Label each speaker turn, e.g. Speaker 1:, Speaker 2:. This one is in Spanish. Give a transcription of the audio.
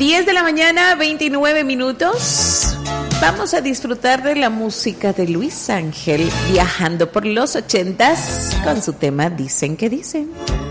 Speaker 1: 10 de la mañana, 29 minutos. Vamos a disfrutar de la música de Luis Ángel, viajando por los 80s con su tema Dicen que Dicen.